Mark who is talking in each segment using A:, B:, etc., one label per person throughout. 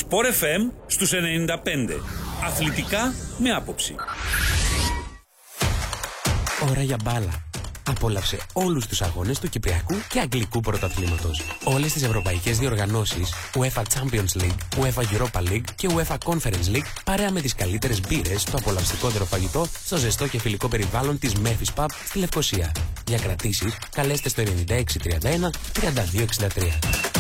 A: Sport FM στους 95. Αθλητικά με άποψη.
B: Ώρα για μπάλα. Απόλαυσε όλους τους αγώνες του Κυπριακού και Αγγλικού Πρωταθλήματος. Όλες τις ευρωπαϊκές διοργανώσεις, UEFA Champions League, UEFA Europa League και UEFA Conference League, παρέα με τις καλύτερες μπύρες, το απολαυστικότερο φαγητό, στο ζεστό και φιλικό περιβάλλον της Memphis Pub στη Λευκοσία. Για κρατήσεις, καλέστε στο 9631 3263.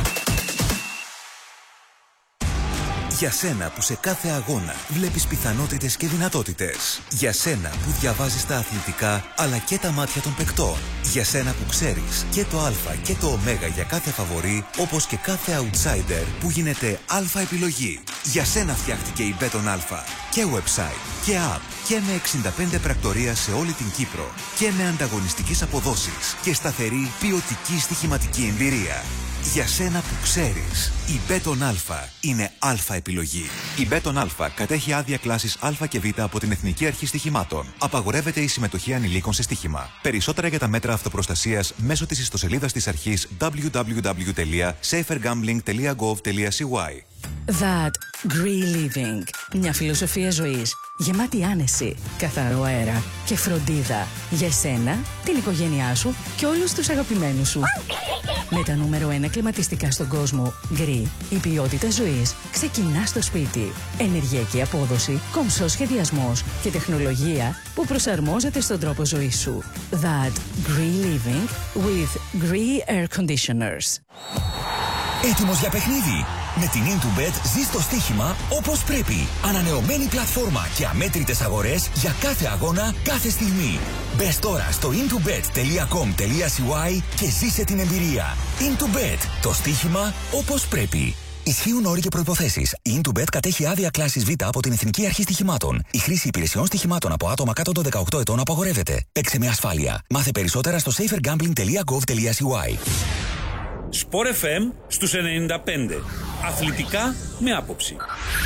C: Για σένα που σε κάθε αγώνα βλέπεις πιθανότητες και δυνατότητες. Για σένα που διαβάζεις τα αθλητικά αλλά και τα μάτια των παικτών. Για σένα που ξέρεις και το α και το ω για κάθε φαβορί, όπως και κάθε outsider που γίνεται α επιλογή. Για σένα φτιάχτηκε η Μπέτον Α. Και website και app και με 65 πρακτορία σε όλη την Κύπρο. Και με ανταγωνιστικές αποδόσεις και σταθερή ποιοτική στοιχηματική εμπειρία. Για σένα που ξέρεις, η Μπέτον Α είναι α επιλογή. Η Μπέτον Α κατέχει άδεια κλάσης Α και Β από την Εθνική Αρχή Στοιχημάτων. Απαγορεύεται η συμμετοχή ανηλίκων σε στοίχημα. Περισσότερα για τα μέτρα αυτοπροστασίας μέσω της ιστοσελίδας της αρχής www.safergambling.gov.cy.
D: That Green Living. Μια φιλοσοφία ζωής γεμάτη άνεση, καθαρό αέρα και φροντίδα για εσένα, την οικογένειά σου και όλους τους αγαπημένους σου. Με τα νούμερο 1 κλιματιστικά στον κόσμο, Green, η ποιότητα ζωής ξεκινά στο σπίτι. Ενεργειακή απόδοση, κομψός σχεδιασμός και τεχνολογία που προσαρμόζεται στον τρόπο ζωής σου. That Green Living with Green Air Conditioners.
E: Έτοιμος για παιχνίδι? Με την Intubet ζεις το στοίχημα όπως πρέπει. Ανανεωμένη πλατφόρμα και αμέτρητες αγορές για κάθε αγώνα, κάθε στιγμή. Μπες τώρα στο intubet.com.cy και ζήσε την εμπειρία. Intubet, το στοίχημα όπως πρέπει. Ισχύουν όροι και προϋποθέσεις. Η Intubet κατέχει άδεια κλάσης Β από την Εθνική Αρχή Στοιχημάτων. Η χρήση υπηρεσιών στοιχημάτων από άτομα κάτω των 18 ετών απαγορεύεται. Παίξε με ασφάλεια. Μάθε περισσότερα στο safergambling.gov.cy.
A: Sport FM στους 95. Αθλητικά με άποψη.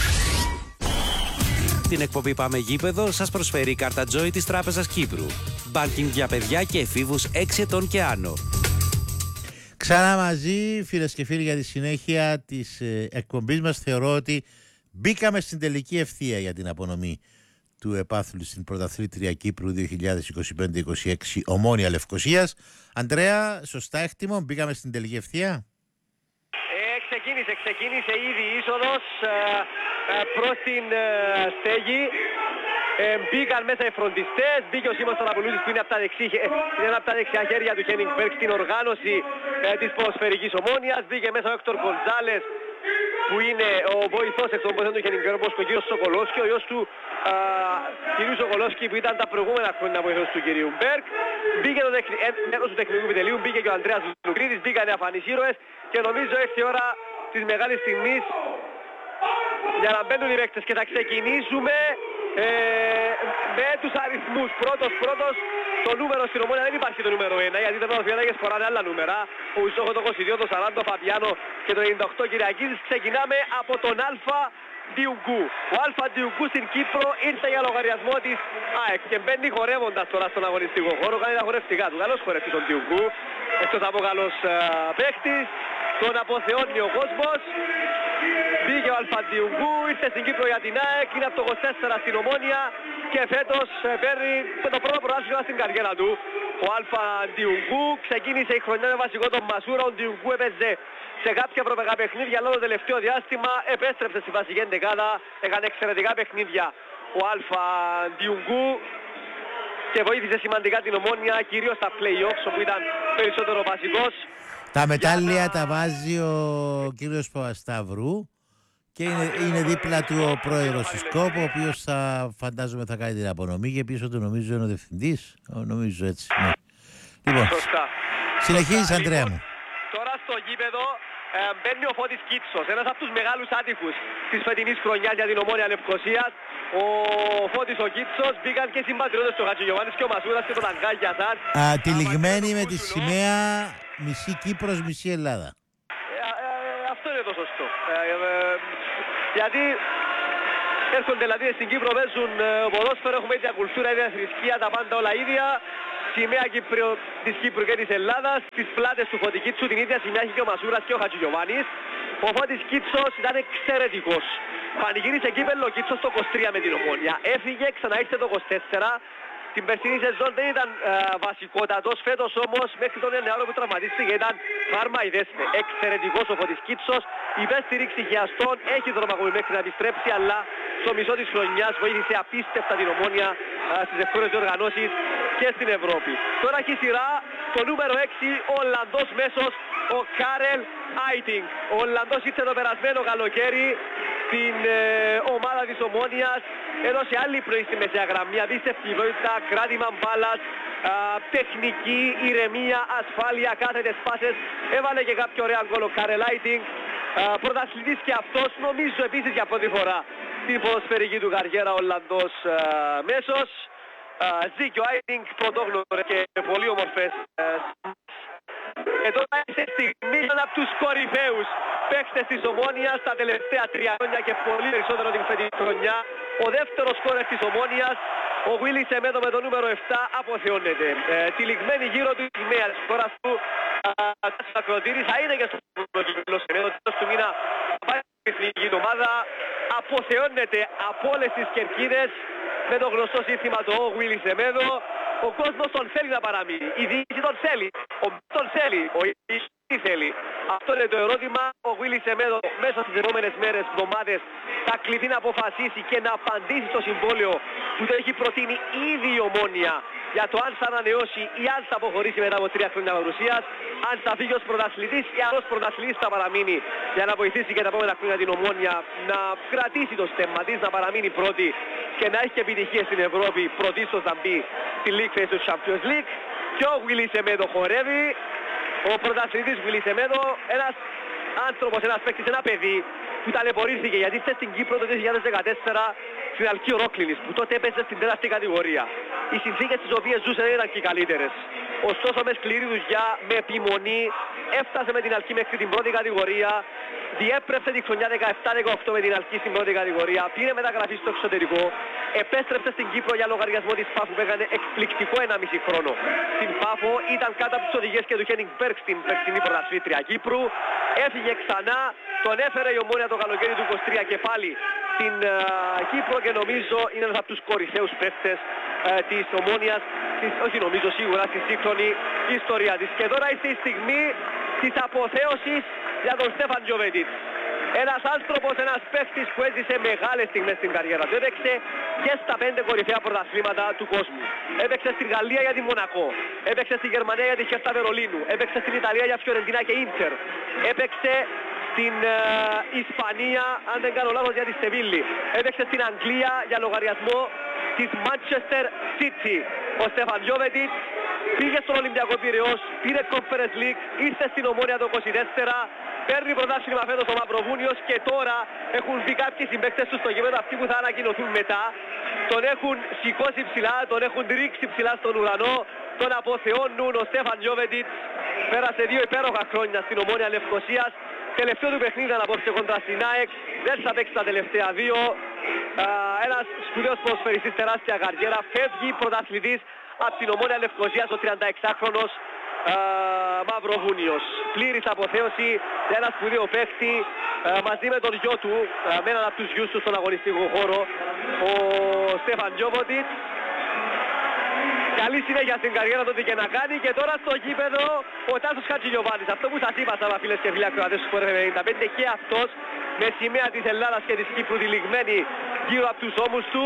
F: Την εκπομπή Πάμε Γήπεδο σας προσφέρει η κάρτα Joy της Τράπεζας Κύπρου. Μπάνκινγκ για παιδιά και εφήβους 6 ετών και άνω.
G: Ξανά μαζί, φίλες και φίλοι, για τη συνέχεια της εκπομπής μας. Θεωρώ ότι μπήκαμε στην τελική ευθεία για την απονομή του επάθλου στην πρωταθλήτρια Κύπρου 2025-26 Ομόνοια Λευκοσίας. Αντρέα, σωστά εκτιμώ, μπήκαμε στην τελική ευθεία.
H: Ξεκίνησε ήδη η είσοδος προς την στέγη. Μπήκαν μέσα οι φροντιστές, μπήκε ο Σίμος Ταραπουλούδης που είναι από τα δεξιά χέρια του Χένινγκ Μπέρκ στην οργάνωση της ποδοσφαιρικής Ομόνοιας. Μπήκε μέσα ο Έκτορ Γκοντζάλες που είναι ο βοηθός εκ των ποθέντων του Χένινγκ Μπέρκ, όπως και ο κύριος Σοκολόσκι, ο γιος του κυρίου Σοκολόσκι που ήταν τα προηγούμενα χρόνια βοηθός του κυρίου Μπέρκ. Μπήκε μέρος του τεχνικού επιτελείου, μπήκε και ο Ανδρέας Λουκρίδης, μπήκαν οι αφανείς ήρωες και νομίζω έρθει η ώρα της μεγάλης στιγμής για να μπαίνουν οι παίκτες και θα ξεκινήσουμε με τους αριθμούς. Πρώτος, το νούμερο στην Ομόνια δεν υπάρχει το νούμερο 1, γιατί τα πρωταθλητές φοράνε άλλα νούμερα. Ο Ισόχο το 22, το 40, το Φαπιάνο και το 98 Κυριακίδης. Ξεκινάμε από τον Α Διουγκού. Ο Α Διουγκού στην Κύπρο ήρθε για λογαριασμό της ΑΕΚ και μπαίνει χορεύοντας τώρα στον αγωνιστικό χώρο. Κάνει τα χορευτικά του. Καλός χορευτής τον Διουγκού. Εκτός από καλός παίχτης. Τον αποθεώνει ο κόσμος. Μπήκε ο Αλφαντιουγκού, ήρθε στην Κύπρο για την ΑΕΚ, είναι από το 24 στην Ομόνια και φέτος παίρνει το πρώτο πρωτάθλημα στην καριέρα του. Ο Αλφαντιουγκού ξεκίνησε η χρονιά με βασικό τον Μασούρα, ο Ντιουγκού έπαιζε σε κάποια προπαίγα παιχνίδια, αλλά το τελευταίο διάστημα επέστρεψε στη βασική εντεκάδα, έκανε εξαιρετικά παιχνίδια ο Αλφαντιουγκού και βοήθησε σημαντικά την Ομόνια, κυρίως στα play-offs όπου ήταν περισσότερο βασικός.
G: Τα μετάλλια τα βάζει ο κύριος Παπασταύρου και είναι δίπλα του ο πρόεδρος της ΚΟΠ, ο οποίος φαντάζομαι θα κάνει την απονομή και πίσω του νομίζω είναι ο διευθυντής. Νομίζω έτσι. Ναι. Λοιπόν, συνεχίζεις Αντρέα μου.
H: Τώρα στο γήπεδο μπαίνει ο Φώτης Κίτσος, ένας από τους μεγάλους άτυχους της φετινής χρονιάς για την Ομόνια Λευκοσίας. Ο Φώτης ο Κίτσος, μπήκαν και συμπατριώτες του Χατζηγιοβάνης και ο Μασούρας και τον αγκάγια σας.
G: Τυλιγμένη με τη σημαία μισή Κύπρος, μισή Ελλάδα.
H: Αυτό είναι το σωστό. Γιατί έρχονται δηλαδή στην Κύπρο, παίζουν ποδόσφαιρο, έχουμε ίδια κουλτούρα, ίδια θρησκεία, τα πάντα όλα ίδια. Σημαία της Κύπρου και της Ελλάδας, τις πλάτες του Φωτικίτσου την ίδια σημαία έχει και ο Μασούρας και ο Χατζηγιοβάνης. Ο Φώτης Κίτσος ήταν εξαιρετικός. Πανηγύρισε κύπελλο ο Κίτσος το 23 με την Ομόνια. Έφυγε, ξαναήρθε το 24. Την περσινή σεζόν δεν ήταν βασικότατος, φέτος όμως μέχρι τον Ιανουάριο που τραυματίστηκε ήταν φάρμα η δέσμε. Εξαιρετικός ο Φώτης Κίτσος, υπέρ στηρίξη χιαστών, έχει δρόμο ακόμη μέχρι να επιστρέψει, αλλά στο μισό της χρονιάς βοήθησε απίστευτα την Ομόνια στις ευκαιρίες διοργανώσεις και στην Ευρώπη. Τώρα έχει σειρά το νούμερο 6, ο Ολλανδός μέσος, ο Κάρελ Άιτινγκ. Ο Ολλανδός ήρθε το περασμένο καλοκαίρι στην ομάδα της Ομόνιας, έδωσε άλλη πνοή στη μεσαία γραμμή, απίστευτη ποιότητα, κράτημα μπάλας, τεχνική, ηρεμία, ασφάλεια, κάθετες πάσες, έβαλε και κάποιο ωραίο γκολ ο Κάρελ Άιτινγκ, πρωταθλητής και αυτός, νομίζω επίσης για πρώτη φορά στην ποδοσφαιρική του καριέρα ο Ολλανδός μέσος. Ζήκε ο Άιτινγκ, πρωτόγνωρες και πολύ όμορφες. Εδώ σε στιγμή είναι από τους κορυφαίους παίκτες της Ομόνιας τα τελευταία 3 χρόνια και πολύ περισσότερο την φετινή χρονιά. Ο δεύτερος σκόρερ της Ομόνιας, ο Βίλι Σεμέδο με το νούμερο 7, αποθεώνεται. Τυλιγμένη γύρω του σημαία της χώρας του, στο ακροτήρι θα είναι και στο πρώτο Σεμέδο. Τέλος του μήνα θα πάει στην εθνική ομάδα. Αποθεώνεται από όλες τις κερκίδες με το γνωστό σύνθημα το Βίλι Σεμέδο. Ο κόσμος τον θέλει να παραμείνει, η διοίκηση τον θέλει, ο τον θέλει, ο ίδιος τι θέλει. Αυτό είναι το ερώτημα. Ο Βίλι Σεμέδο μέσα στις επόμενες μέρες, εβδομάδες θα κληθεί να αποφασίσει και να απαντήσει στο συμβόλαιο που το έχει προτείνει ήδη η Ομόνια για το αν θα ανανεώσει ή αν θα αποχωρήσει μετά από 3 χρόνια παρουσίας, αν θα φύγει ως πρωταθλητής ή αν ως πρωταθλητής θα παραμείνει για να βοηθήσει και τα επόμενα χρόνια την Ομόνια να κρατήσει το στέμμα της, να παραμείνει πρώτη και να έχει επιτυχίες στην Ευρώπη, πρωτίστως να μπει στη League Phase του Champions League. Και ο Βίλι Σεμέδο χορεύει, ο πρωταθλητής Βίλι Σεμέδο, ένας άνθρωπος, ένας παίκτης, ένα παιδί που ταλαιπωρήθηκε γιατί ήρθε στην Κύπρο το 2014 στην Αλκείο Ρόκλινης, που τότε έπαιζε στην 4η κατηγορία. Οι συνθήκες τις οποίες ζούσε δεν ήταν και οι καλύτερες. Ωστόσο με σκληρή δουλειά, με επιμονή, έφτασε με την Αλκή μέχρι την 1η κατηγορία, διέπρεψε τη χρονιά 17-18 με την Αλκή στην 1η κατηγορία, πήρε μεταγραφή στο εξωτερικό, επέστρεψε στην Κύπρο για λογαριασμό της Πάφου που έκανε εκπληκτικό 1,5 χρόνο. Στην Πάφο ήταν κάτω από τις οδηγίες και του Χένινγκ Μπέργκ στην περσινή πρωταθλήτρια Κύπρου, έφυγε ξανά, τον έφερε η Ομόνια το καλοκαίρι του 23 και πάλι στην Κύπρο και νομίζω είναι ένας από τους κορυφαίους παίκτες της Ομόνιας, όχι νομίζω σίγουρα στη σύγχρονη ιστορία της. Και τώρα είστε η στιγμή της αποθέωσης για τον Στέφαν Γιοβέτιτς. Ένας άνθρωπος, ένας παίκτης που έζησε μεγάλες στιγμές στην καριέρα του. Έπαιξε και στα 5 κορυφαία πρωταθλήματα του κόσμου. Έπαιξε στην Γαλλία για τη Μονακό. Έπαιξε στη Γερμανία για τη Χέρτα Βερολίνου. Έπαιξε στην Ιταλία για Φιωρεντίνα και Ίντερ. Έπαιξε στην Ισπανία, αν δεν κάνω λάθος, για τη Σεβίλη. Έπαιξε στην Αγγλία για λογαριασμό της Manchester City. Ο Στέφαν Γιοβέτιτς πήγε στον Ολυμπιακό Πειραιώς, πήρε Conference League, ήρθε στην Ομόνια το 24, παίρνει πρωτάθλημα φέτος ο Μαυροβούνιος και τώρα έχουν βγει κάποιοι συμπαίκτες τους στο γήπεδο, αυτοί που θα ανακοινωθούν μετά. Τον έχουν σηκώσει ψηλά, τον έχουν ρίξει ψηλά στον ουρανό, τον αποθεώνουν. Ο Στέφαν Γιοβέτιτς πέρασε 2 υπέροχα χρόνια στην Ομόνια Λευκωσίας. Τελευταίο του παιχνίδι ήταν απόψε κοντρα στην ΑΕΚ, δεν θα παίξει τα τελευταία 2. Ένας σπουδαίος ποδοσφαιριστής, τεράστια καριέρα, φεύγει πρωταθλητής από την Ομόνια Λευκωσίας ο 36χρονος Μαυροβούνιος. Πλήρης αποθέωση για ένα σπουδαίο παίκτη μαζί με τον γιο του, με έναν από τους γιους του στον αγωνιστικό χώρο, ο Στέφαν Γιοβέτιτς. Καλή συνέχεια στην καριέρα του, ό,τι και να κάνει. Και τώρα στο γήπεδο ο Τάσος Χατζηγιοβάνης. Αυτό που σας είπα, σαν φίλες και φίλοι ακροατές του Sport 95, και αυτός με σημαία της Ελλάδας και της Κύπρου τυλιγμένη γύρω από τους ώμους του.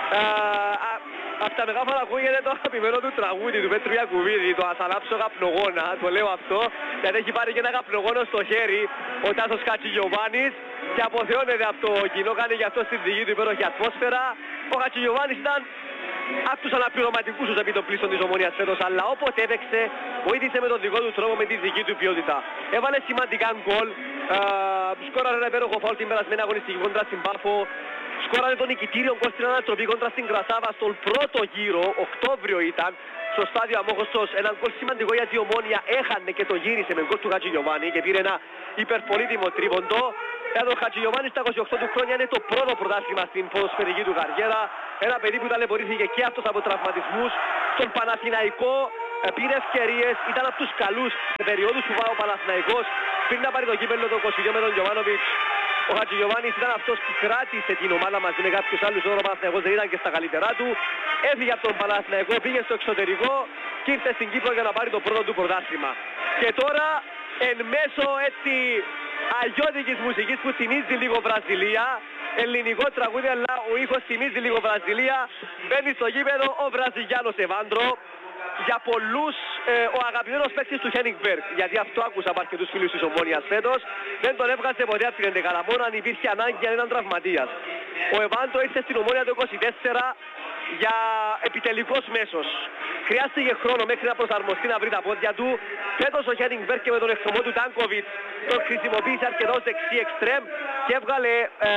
H: Από τα μεγάφωνα ακούγεται το αγαπημένο του τραγούδι του Πέτρου Ιακουβίδη, το «Ας ανάψω καπνογόνα». Το λέω αυτό γιατί έχει πάρει και ένα καπνογόνο στο χέρι ο Τάσος Χατζηγιοβάνης και αποθεώνεται από το κοινό, κάνει γι' αυτό στην δική του υπέροχη ατμόσφαιρα. Ο Χατζηγιοβάνης ήταν από τους αναπληρωματικούς επί των πλήστων της Ομονίας φέτος, αλλά όποτε έπαιξε βοήθησε με τον δικό του τρόπο, με τη δική του ποιότητα. Έβαλε σημαντικά γκολ, σκόραρε ένα υπέροχο φάουλ την περασμένη αγωνιστική κόντρα στην Πάφο, σκόραρε τον νικητήριο γκολ στην ανατροπή κόντρα στην Κρασάβα στον πρώτο γύρο, Οκτώβριο ήταν, στο στάδιο Αμόχωστος, έναν γκολ σημαντικό γιατί η Ομόνια έχανε και το γύρισε με γκολ του Χατζηγιοβάνη και πήρε ένα υπερπολίτιμο τρίποντο. Για τον Χατζηγιοβάνη στα 28 του χρόνια είναι το πρώτο πρωτάθλημα στην ποδοσφαιρική του καριέρα. Ένα παιδί που ταλαιπωρήθηκε και αυτός από τραυματισμούς. Στον Παναθηναϊκό πήρε ευκαιρίες, ήταν από τους καλούς σε περιόδους που πάει ο Παναθηναϊκός πριν να πάρει το κύπελλο το 22 με τον Γιωβάνοβιτς, ο Χατζηγιοβάνης ήταν αυτός που κράτησε την ομάδα μαζί με κάποιους άλλους. Ο Παναθηναϊκός δεν ήταν και στα καλύτερά του. Έφυγε από τον Παναθηναϊκό, πήγε στο εξωτερικό και ήρθε στην Κύπρο για να πάρει το πρώτο του πρωτάθλημα. Και τώρα εν μέσω έτσι αγιώτικης μουσικής που θυμίζει λίγο Βραζιλία, ελληνικό τραγούδι αλλά ο ήχος θυμίζει λίγο Βραζιλία, μπαίνει στο γήπεδο ο Βραζιλιάνος Εβάντρο. Για πολλούς ο αγαπημένος παίκτης του Χένινγκ Μπεργκ, γιατί αυτό άκουσα από αρκετούς φίλους της Ομόνοιας φέτος, δεν τον έβγαζε ποτέ από την εντεκάδα, μόνο αν υπήρχε ανάγκη για έναν τραυματίας. Ο Εβάντρο ήρθε στην Ομόνια το 24 για επιτελικός μέσος. Χρειάστηκε χρόνο μέχρι να προσαρμοστεί, να βρει τα πόδια του. Φέτος ο Χένινγκ Μπεργκ και με τον εχθρό του Τάνκοβιτς τον χρησιμοποίησε αρκετός δεξί εξτρέμ και έβγαλε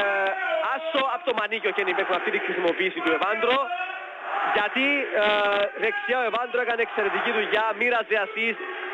H: άσο από το μανίκι ο Χένινγκ Μπεργκ με αυτή τη χρησιμοποίηση του Εβάντρο. Γιατί δεξιά ο Εβάντρο έκανε εξαιρετική δουλειά, μοίραζε ασίστ,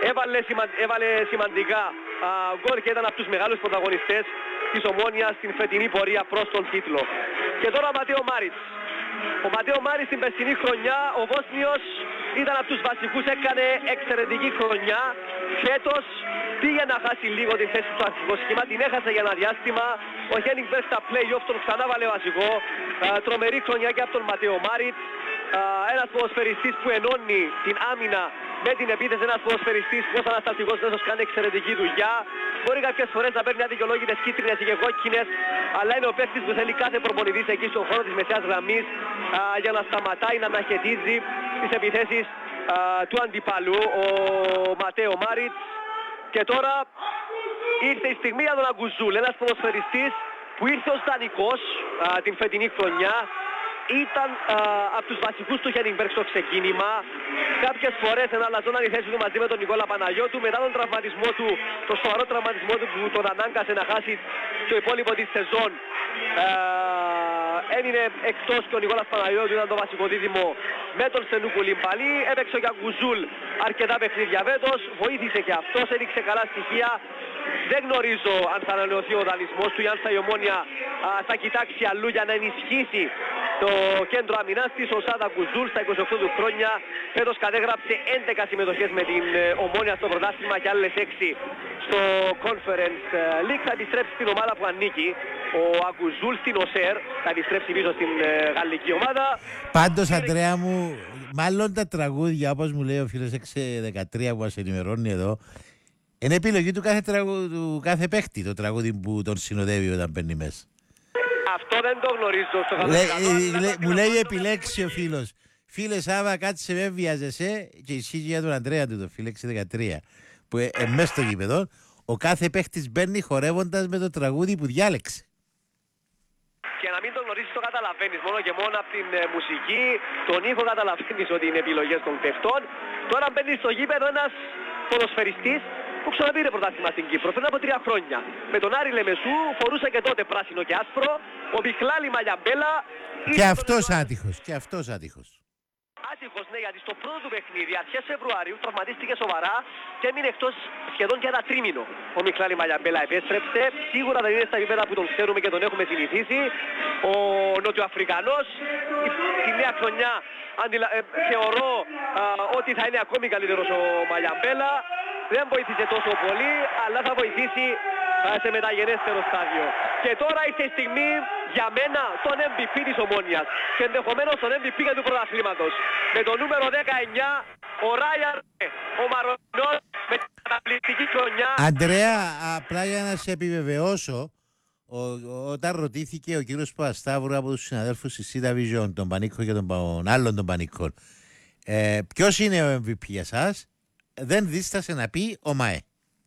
H: έβαλε σημαντικά γκολ και ήταν από τους μεγάλους πρωταγωνιστές της Ομόνοιας στην φετινή πορεία προς τον τίτλο. Και τώρα ο Ματέο Μάριτς. Ο Ματέο Μάριτς στην περσινή χρονιά, ο Βόσνιος ήταν από τους βασικούς, έκανε εξαιρετική χρονιά. Φέτος πήγε να χάσει λίγο την θέση του αρχικό σχήμα, την έχασε για ένα διάστημα. Ο Χένινγκ Μπεργκ στα play-off τον ξανά βάλε βασικό. Τρομερή χρονιά και από τον Ματέο Μάριτς. Ένας ποδοσφαιριστής που ενώνει την άμυνα με την επίθεση, ένας ποδοσφαιριστής που ως ανασταλτικός μέσος κάνει εξαιρετική δουλειά. Μπορεί κάποιες φορές να παίρνει αδικαιολόγητες κίτρινες ή και κόκκινες, αλλά είναι ο παίκτης που θέλει κάθε προπονητής εκεί στον χώρο της μεσαίας γραμμής για να σταματάει, να αναχαιτίζει τις επιθέσεις του αντιπάλου, ο Ματέο Μάριτς. Και τώρα ήρθε η στιγμή για τον Αγκουζούλ, ένας ποδοσφαιριστής που ήρθε ως δανεικός την φετινή χρονιά. Ήταν από τους βασικούς του Χένινγκ Μπεργκ στο ξεκίνημα. Κάποιες φορές εναλλαζόταν η θέση του μαζί με τον Νικόλα Παναγιώτου. Μετά τον τραυματισμό του, τον σοβαρό τραυματισμό του που τον ανάγκασε να χάσει το υπόλοιπο της σεζόν, έμεινε εκτός και ο Νικόλας Παναγιώτου ήταν το βασικό δίδυμο με τον Σενού Κουλιμπαλί. Έπαιξε ο Γιαγκουζούλ αρκετά παιχνίδια φέτος, βοήθησε και αυτός, έδειξε καλά στοιχεία. Δεν γνωρίζω αν θα ανανεωθεί ο δανεισμός του ή αν η Ομόνια θα κοιτάξει αλλού για να ενισχύσει το κέντρο αμυνάς της. Ο Σάντα Γκουζούλ στα 28 του χρόνια φέτος κατέγραψε 11 συμμετοχές με την Ομόνια στο πρωτάθλημα και άλλες 6 στο Conference League. Θα επιστρέψει στην ομάδα που ανήκει. Ο Αγκουζούλ στην ΟΣΕΡ θα επιστρέψει πίσω στην γαλλική ομάδα.
G: Πάντως, Αντρέα μου, μάλλον τα τραγούδια, όπως μου λέει ο φίλος 613 που μας ενημερώνει εδώ, είναι επιλογή του κάθε παίχτη το τραγούδι που τον συνοδεύει όταν παίρνει μέσα.
H: Αυτό δεν το γνωρίζω.
G: Μου λέει επιλέξει ο φίλος. Φίλε Σάβα, κάτσε με βιάζεσαι, και ισχύει για τον Αντρέα του το φίλε 613 που μέσα στο γήπεδο ο κάθε παίχτης μπαίνει χορεύοντας με το τραγούδι που διάλεξε.
H: Και να μην το γνωρίσεις το καταλαβαίνεις, μόνο και μόνο από την μουσική, τον ήχο καταλαβαίνεις ότι είναι επιλογές των παιχτών. Τώρα μπαίνει στο γήπεδο ένας ποδοσφαιριστής που ξαναπήρε πρωτάθλημα στην Κύπρο πριν από 3 χρόνια. Με τον Άρη Λεμεσού, φορούσε και τότε πράσινο και άσπρο, ο Μιχλάλη Μαλιαμπέλα.
G: Και αυτός άτυχος, και αυτός άτυχος.
H: Άτυχος, ναι, γιατί στο πρώτο του παιχνίδι, αρχές Φεβρουαρίου, τραυματίστηκε σοβαρά και έμεινε εκτός σχεδόν για ένα τρίμηνο. Ο Μιχλάλη Μαλιαμπέλα επέστρεψε. Σίγουρα δεν είναι στα επίπεδα που τον ξέρουμε και τον έχουμε συνηθίσει. Ο Νοτιοαφρικανός, τη νέα χρονιά θεωρώ ότι θα είναι ακόμη καλύτερος ο Μαλιαμπέλα. Δεν βοήθησε τόσο πολύ, αλλά θα βοηθήσει σε μεταγενέστερο στάδιο. Και τώρα ήρθε η στιγμή για μένα τον MVP της Ομόνοιας και ενδεχομένως τον MVP και του πρωταθλήματος. Με το νούμερο 19, ο Ράιαν, ο Μαρονός, με την καταπληκτική χρονιά.
G: Αντρέα, απλά για να σε επιβεβαιώσω, όταν ρωτήθηκε ο κύριος Παπασταύρου από τους συναδέλφους της Σίτα Vision, τον Πανίκο και τον άλλων των Πανίκων, ποιος είναι ο MVP για εσάς, δεν δίστασε να πει ο ΜΑΕ.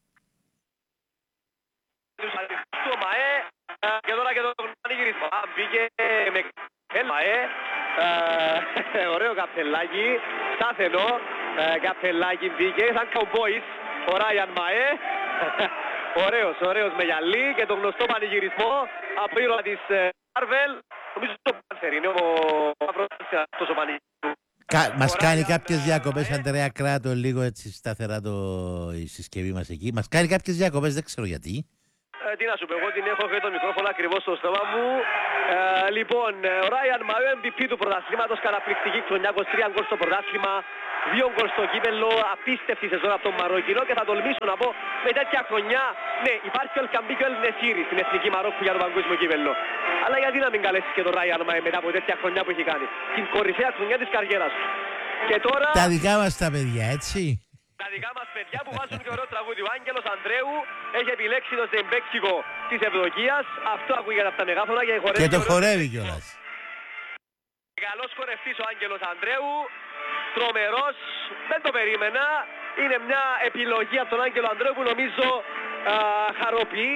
H: Ο ΜΑΕ και τώρα και το πανηγυρισμό. Μπήκε με ΜΑΕ, ωραίο καπελάκι, στάθενο καπελάκι μπήκε, σαν καουμπόις, ο Ράιαν ΜΑΕ. Ωραίος με γυαλί και το γνωστό πανηγυρισμό από ήρωα της Marvel. Νομίζω το Πάνθερ είναι ο αυτός ο πανηγυρισμός.
G: Μας κάνει κάποιες διακοπές, Αντρέα, κράτο λίγο έτσι σταθερά η συσκευή μας εκεί. Μας κάνει κάποιες διακοπές, δεν ξέρω γιατί.
H: Τι να σου πω, εγώ την έχω και το μικρόφωνο ακριβώς στο στόμα μου. Λοιπόν, ο Ράιαν Μαΐο MVP του πρωταθλήματος, καταπληκτική χρονιά, 23 γκολ στο πρωτάθλημα, 2 γκολ στο κύπελλο, απίστευτη σεζόν από τον Μαρόκινο και θα τολμήσω να πω με τέτοια χρονιά, ναι, υπάρχει ο Ελκαμπή και ο Ελνεσίρι στην εθνική Μαρόκου για το παγκόσμιο κύπελλο. Αλλά γιατί να μην καλέσεις και τον Ράιαν Μαΐο μετά από τέτοια χρονιά που έχει κάνει, την κορυφαία χρονιά της καριέρας του. Και τώρα...
G: Τα δικά μας τα παιδιά, έτσι.
H: Τα δικά μας παιδιά που βάζουν και ωραίο τραγούδι. Ο Άγγελος Ανδρέου έχει επιλέξει το ζεμπέξικο της Ευδοκίας. Αυτό ακούγεται από τα μεγάφωνα και χορεύει.
G: Και το χορεύει κιόλας.
H: Καλός χορευτής ο Άγγελος Ανδρέου. Τρομερός. Δεν το περίμενα. Είναι μια επιλογή από τον Άγγελο Ανδρέου που νομίζω χαροποιεί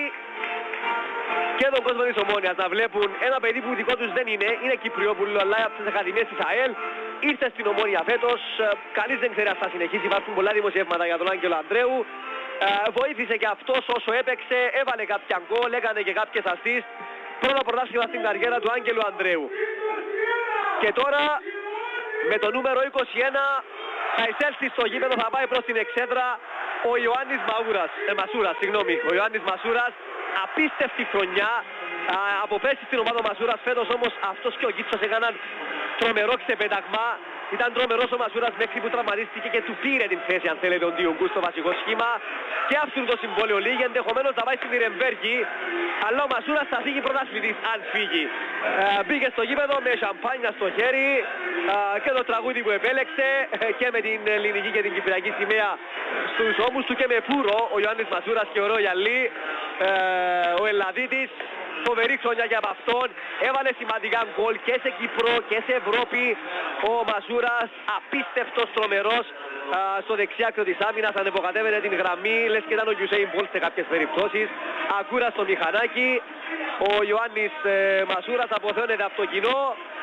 H: και τον κόσμο της Ομόνοιας να βλέπουν ένα παιδί που δικό τους δεν είναι. Είναι Κυπριόπουλο αλλά από τις ακαδημίες της ΑΕΛ. Ήρθε στην Ομόνια φέτος, κανείς δεν ξέρει αν θα συνεχίσει, υπάρχουν πολλά δημοσιεύματα για τον Άγγελο Ανδρέου. Βοήθησε και αυτός όσο έπαιξε, έβαλε κάποια γκολ, έκανε και κάποιες ασίστ. Πρώτο πρωτάθλημα στην καριέρα του Άγγελου Ανδρέου. Και τώρα με το νούμερο 21 θα εισέλθει στο γήπεδο, θα πάει προς την εξέδρα ο Ιωάννης Μασούρας. Ο Ιωάννης Μασούρας, απίστευτη χρονιά. Από πέρσι στην ομάδα Μασούρας, φέτος όμως αυτός και ο Κίτσος έκαναν τρομερό ξεπέταγμα. Ήταν τρομερός ο Μασούρας μέχρι που τραυματίστηκε και του πήρε την θέση, αν θέλετε, τον Διουγκού στο βασικό σχήμα. Και αυτό το συμβόλαιο λίγη, ενδεχομένως να πάει στην Ιρεμβέργη. Αλλά ο Μασούρας θα φύγει πρωταθλητής, αν φύγει. Μπήκε στο γήπεδο με σαμπάνια στο χέρι και το τραγούδι που επέλεξε και με την ελληνική και την κυπριακή σημαία στους ώμους του και με πουρο ο Ιωάννης Μασούρας και ωραίο γυαλί. Ο Ελλαδίτης, φοβερή χρονιά για από αυτόν, έβαλε σημαντικά γκολ και σε Κύπρο και σε Ευρώπη. Ο Μασούρας απίστευτος, τρομερός στο δεξιάκρο της άμυνας, ανεβοκατέβαινε την γραμμή, λες και ήταν ο Γιουσέιν Μπολτ σε κάποιες περιπτώσεις. Ακούρα στο μηχανάκι, ο Ιωάννης Μασούρας αποθεώνεται από το κοινό.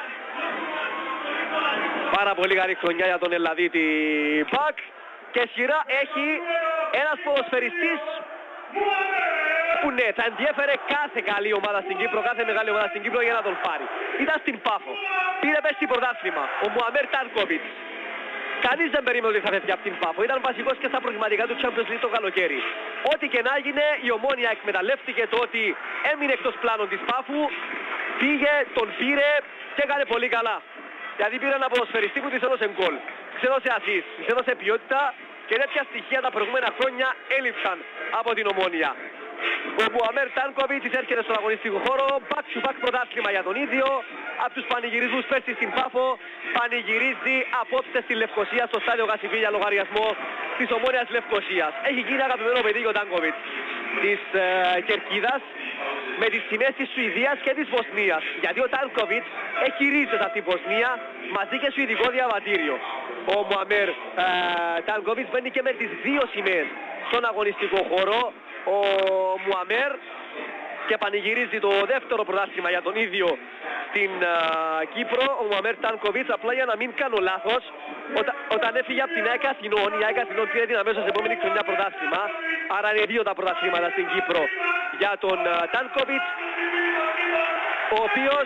H: Πάρα πολύ καλή χρονιά για τον Ελλαδίτη Μπακ και σειρά έχει ένας ποδοσφαιριστής που ναι, θα ενδιέφερε κάθε καλή ομάδα στην Κύπρο, κάθε μεγάλη ομάδα στην Κύπρο για να τον πάρει. Ήταν στην Πάφο, πήρε πέρσι πρωτάθλημα, ο Μουαμέρ Τάνκοβιτς. Κανείς δεν περίμενε ότι θα φεύγει από την Πάφο, ήταν βασικός και στα προκριματικά του Champions League το καλοκαίρι. Ό,τι και να έγινε, η Ομόνια εκμεταλλεύτηκε το ότι έμεινε εκτός πλάνων της Πάφου, πήγε, τον πήρε και έκανε πολύ καλά. Γιατί πήρε ένα ποδοσφαιριστή που της έδωσε γκολ, της έδωσε ασίστ, της έδωσε ποιότητα και τέτοια στοιχεία τα προηγούμενα χρόνια έλειψαν από την Ομόνια. Ο Μουαμέρ Τάνκοβιτς έρχεται στον αγωνιστικό χώρο, back to back πρωτάθλημα για τον ίδιο. Από τους πανηγυρισμούς πέρσι στην Πάφο, πανηγυρίζει απόψε στη Λευκοσία στο στάδιο Γασιβίλ για λογαριασμό της Ομόνοιας Λευκοσίας. Έχει γίνει αγαπημένο παιδί ο Τάνκοβιτς της Κερκίδας με τις σημαίες της Σουηδίας και της Βοσνίας. Γιατί ο Τάνκοβιτς έχει ρίζες από την Βοσνία μαζί και σουηδικό διαβατήριο. Ο Μουαμέρ Τάνκοβιτς μπαίνει και με τις δύο σημαίες στον αγωνιστικό χώρο. Ο Μουαμέρ και πανηγυρίζει το δεύτερο πρωτάθλημα για τον ίδιο στην Κύπρο. Ο Μουαμέρ Τάνκοβιτς, απλά για να μην κάνω λάθος, όταν έφυγε από την ΑΕΚ Αθηνών, η ΑΕΚ Αθηνών πήρε την αμέσως επόμενη χρονιά πρωτάθλημα. Άρα είναι δύο τα πρωταθλήματα στην Κύπρο για τον Τάνκοβιτς, ο οποίος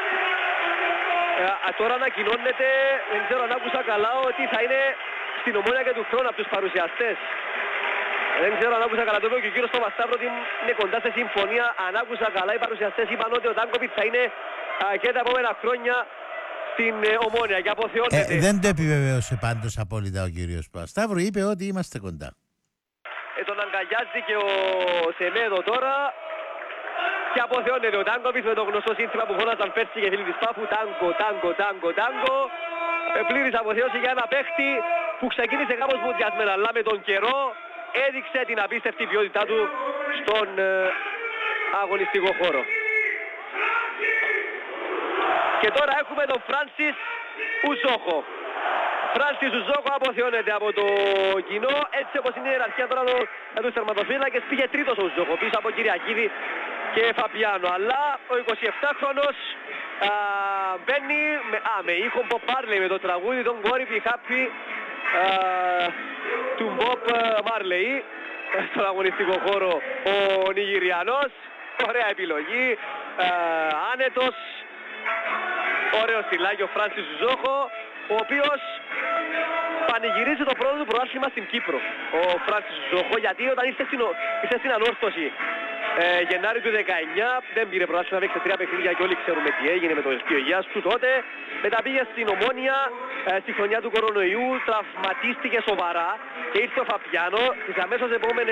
H: τώρα ανακοινώνεται, δεν ξέρω αν άκουσα καλά, ότι θα είναι στην Ομόνια και του χρόνου από τους παρουσιαστές. Δεν ξέρω αν άκουσα καλά, το είπε και ο κύριος Στομασταύρο ότι είναι κοντά σε συμφωνία. Αν άκουσα καλά, οι παρουσιαστές είπαν ότι ο Τάνκοβιτς θα είναι και τα επόμενα χρόνια στην Ομόνια και αποθεώνεται.
G: Δεν το επιβεβαίωσε πάντως απόλυτα ο κύριος Σταύρο, είπε ότι είμαστε κοντά.
H: Τον αγκαλιάζει και ο Σεμέδο τώρα και αποθεώνεται ο Τάνκοβιτς με το γνωστό σύνθημα που φώναζαν πέρσι και φίλοι της Πάφου, τάγκο, τάγκο, τάγκο, τάγκο. Πλήρης αποθέωση για ένα παίχτη που ξεκίνησε κάπως μουδιασμένα, αλλά με τον καιρό έδειξε την απίστευτη ποιότητά του στον αγωνιστικό χώρο. Και τώρα έχουμε τον Φράνσις Ουζόχο. Φράνσις Ουζόχο αποθεώνεται από το κοινό. Έτσι όπως είναι η ιεραρχία τώρα για τους τερματοφύλακες, πήγε τρίτος ο Ουζόχο πίσω από Κυριακίδη και Φαπιάνο. Αλλά ο 27χρονος μπαίνει με ήχο Bob Marley, με το τραγούδι τον Gory Be Happy του Bob Marley στον αγωνιστικό χώρο ο Νιγηριανός. Ωραία επιλογή, άνετος, ωραίο στυλάκι ο Φράνσις Ουζόχο, ο οποίος πανηγυρίζει το πρώτο του πρωτάθλημα στην Κύπρο. Ο Φράνσις Ουζόχο, γιατί όταν ήρθε στην Ανόρθωση Γενάρη του 19, δεν πήρε πρωτάθλημα, παίξε 3 παιχνίδια και όλοι ξέρουμε τι έγινε με το δελτίο υγείας του τότε. Μετά πήγε στην Ομόνια στη χρονιά του κορονοϊού, τραυματίστηκε σοβαρά και ήρθε ο Φαπιάνο. Τις αμέσως επόμενες